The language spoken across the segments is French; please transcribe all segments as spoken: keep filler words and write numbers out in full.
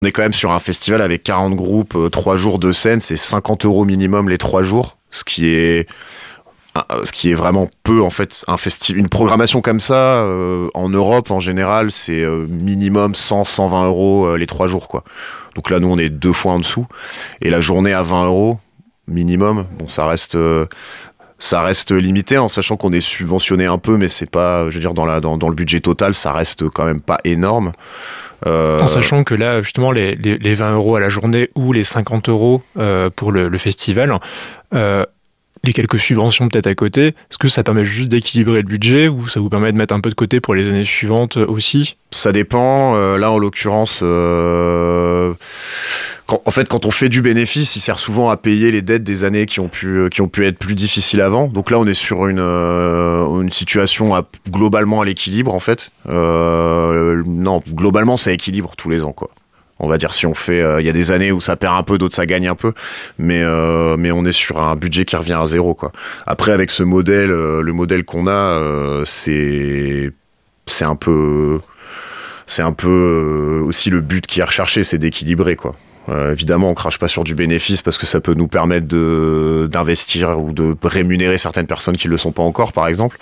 On est quand même sur un festival avec quarante groupes, euh, trois jours de scène, c'est cinquante euros minimum les trois jours, ce qui est ce qui est vraiment peu en fait. Un festi- une programmation comme ça euh, en Europe en général, c'est euh, minimum cent à cent vingt euros euh, les trois jours quoi. Donc là nous on est deux fois en dessous et la journée à vingt euros minimum. Bon ça reste euh, ça reste limité en sachant qu'on est subventionné un peu, mais c'est pas, je veux dire dans la dans, dans le budget total ça reste quand même pas énorme. Euh... En sachant que là, justement, les, les, les vingt euros à la journée ou les cinquante euros euh, pour le, le festival, euh, les quelques subventions peut-être à côté, est-ce que ça permet juste d'équilibrer le budget ou ça vous permet de mettre un peu de côté pour les années suivantes aussi ? Ça dépend. Euh, là, en l'occurrence, euh, quand, en fait, quand on fait du bénéfice, il sert souvent à payer les dettes des années qui ont pu, qui ont pu être plus difficiles avant. Donc là, on est sur une, euh, une situation à, globalement à l'équilibre, en fait. Euh, non, globalement, ça équilibre tous les ans, quoi. On va dire si on fait, il euh, y a des années où ça perd un peu, d'autres ça gagne un peu, mais euh, mais on est sur un budget qui revient à zéro quoi. Après avec ce modèle, euh, le modèle qu'on a, euh, c'est c'est un peu c'est un peu euh, aussi le but qui est recherché, c'est d'équilibrer quoi. Euh, évidemment, on crache pas sur du bénéfice parce que ça peut nous permettre de d'investir ou de rémunérer certaines personnes qui le sont pas encore, par exemple.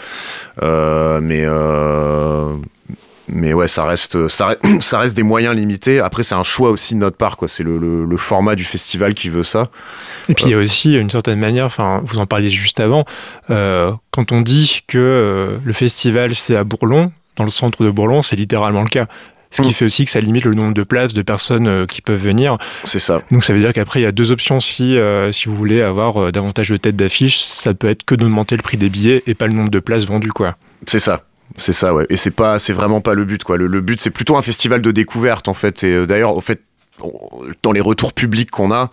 Euh, mais euh, Mais ouais, ça reste, ça reste, ça reste des moyens limités. Après, c'est un choix aussi de notre part, quoi. C'est le, le, le format du festival qui veut ça. Et puis, il y a aussi, une certaine manière, enfin, vous en parliez juste avant, euh, quand on dit que euh, le festival, c'est à Bourlon, dans le centre de Bourlon, c'est littéralement le cas. Ce qui mmh. fait aussi que ça limite le nombre de places de personnes euh, qui peuvent venir. C'est ça. Donc, ça veut dire qu'après, il y a deux options. Si, euh, si vous voulez avoir euh, davantage de têtes d'affiche, ça peut être que d'augmenter le prix des billets et pas le nombre de places vendues, quoi. C'est ça. C'est ça, ouais. Et c'est pas, c'est vraiment pas le but, quoi. Le, le but, c'est plutôt un festival de découverte, en fait. Et euh, d'ailleurs, au fait, on, dans les retours publics qu'on a,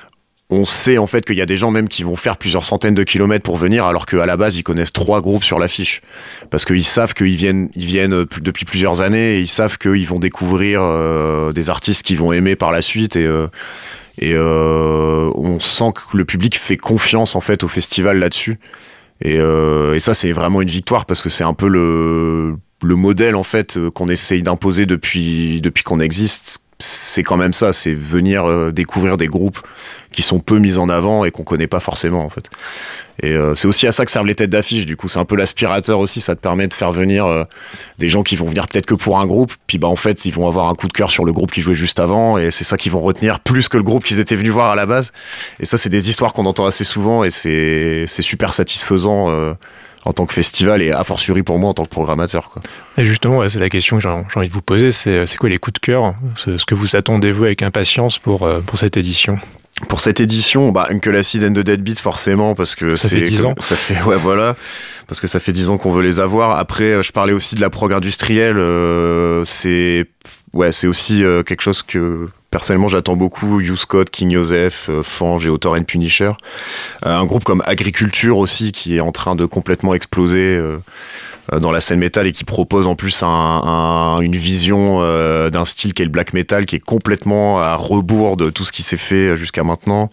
on sait en fait qu'il y a des gens même qui vont faire plusieurs centaines de kilomètres pour venir, alors qu'à la base, ils connaissent trois groupes sur l'affiche, parce qu'ils savent qu'ils viennent, ils viennent depuis plusieurs années et ils savent qu'ils vont découvrir euh, des artistes qu'ils vont aimer par la suite. Et euh, et euh, on sent que le public fait confiance en fait au festival là-dessus. Et, euh, et ça, c'est vraiment une victoire parce que c'est un peu le, le modèle en fait qu'on essaye d'imposer depuis, depuis qu'on existe. C'est quand même ça, c'est venir euh, découvrir des groupes qui sont peu mis en avant et qu'on connaît pas forcément en fait. Et euh, c'est aussi à ça que servent les têtes d'affiche. Du coup, c'est un peu l'aspirateur aussi. Ça te permet de faire venir euh, des gens qui vont venir peut-être que pour un groupe. Puis bah en fait, ils vont avoir un coup de cœur sur le groupe qui jouait juste avant. Et c'est ça qu'ils vont retenir plus que le groupe qu'ils étaient venus voir à la base. Et ça, c'est des histoires qu'on entend assez souvent. Et c'est, c'est super satisfaisant euh, en tant que festival et a fortiori pour moi en tant que programmateur, quoi. Et justement, ouais, c'est la question que j'ai, j'ai envie de vous poser. C'est, c'est quoi les coups de cœur ? Ce, ce que vous attendez-vous avec impatience pour, euh, pour cette édition ? Pour cette édition, bah, Uncle Acid and the Deadbeats, forcément, parce que ça c'est. fait dix ans. Ça fait, ouais, voilà. Parce que ça fait dix ans qu'on veut les avoir. Après, je parlais aussi de la prog industrielle. Euh, c'est, ouais, c'est aussi euh, quelque chose que, personnellement, j'attends beaucoup. Hugh Scott, King Joseph, euh, Fange et Author and Punisher. Euh, un groupe comme Agriculture aussi, qui est en train de complètement exploser. Euh, dans la scène métal et qui propose en plus un, un, une vision euh, d'un style qui est le black metal qui est complètement à rebours de tout ce qui s'est fait jusqu'à maintenant.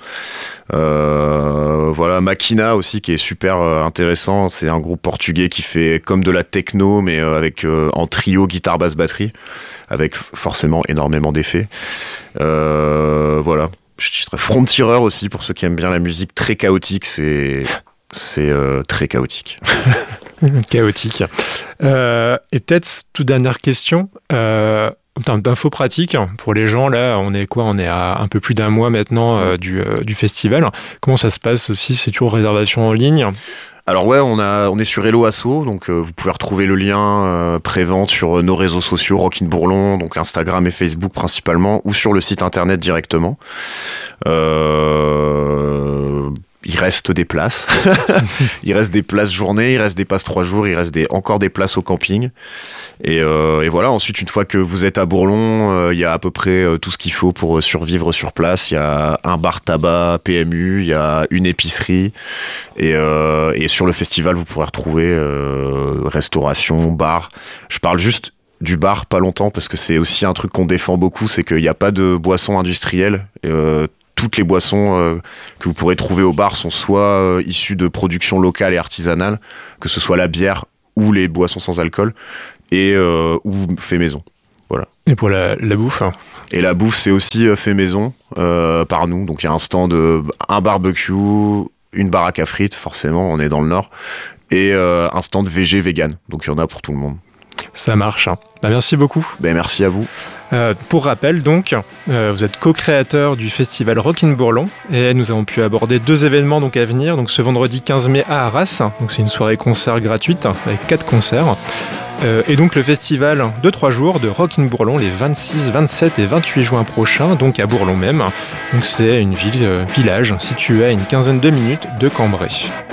Euh, voilà, Machina aussi qui est super euh, intéressant, c'est un groupe portugais qui fait comme de la techno mais euh, avec euh, en trio guitare basse batterie avec forcément énormément d'effets. Euh, voilà, je dirais Frontierer aussi pour ceux qui aiment bien la musique très chaotique, c'est c'est euh, très chaotique. Chaotique. Euh, et peut-être, toute dernière question, euh, en termes d'infos pratiques, pour les gens, là, on est quoi ? On est à un peu plus d'un mois maintenant euh, du, euh, du festival. Comment ça se passe aussi ? C'est toujours réservation en ligne ? Alors ouais, on a, on est sur Hello Asso, donc euh, vous pouvez retrouver le lien euh, pré-vente sur euh, nos réseaux sociaux, Rockin' Bourlon, donc Instagram et Facebook principalement, ou sur le site internet directement. Euh... Il reste des places. Il reste des places journée, il reste des passes trois jours, il reste des, encore des places au camping. Et, euh, et voilà, ensuite, une fois que vous êtes à Bourlon, euh, il y a à peu près euh, tout ce qu'il faut pour survivre sur place. Il y a un bar tabac P M U, il y a une épicerie. Et, euh, et sur le festival, vous pourrez retrouver euh, restauration, bar. Je parle juste du bar pas longtemps parce que c'est aussi un truc qu'on défend beaucoup, c'est qu'il n'y a pas de boissons industrielles. Euh, Toutes les boissons euh, que vous pourrez trouver au bar sont soit euh, issues de production locale et artisanale, que ce soit la bière ou les boissons sans alcool, et euh, ou fait maison. Voilà. Et pour la, la bouffe hein. Et la bouffe, c'est aussi euh, fait maison euh, par nous. Donc il y a un stand, euh, un barbecue, une baraque à frites, forcément, on est dans le Nord, et euh, un stand végé vegan. Donc il y en a pour tout le monde. Ça marche. Bah, merci beaucoup. Ben, merci à vous. Euh, pour rappel, donc, euh, vous êtes co-créateur du festival Rock in Bourlon et nous avons pu aborder deux événements donc à venir. Donc ce vendredi quinze mai à Arras, donc c'est une soirée concert gratuite avec quatre concerts. Euh, et donc le festival de trois jours de Rock in Bourlon les vingt-six, vingt-sept et vingt-huit juin prochains, donc à Bourlon même. Donc c'est une ville, euh, village situé à une quinzaine de minutes de Cambrai.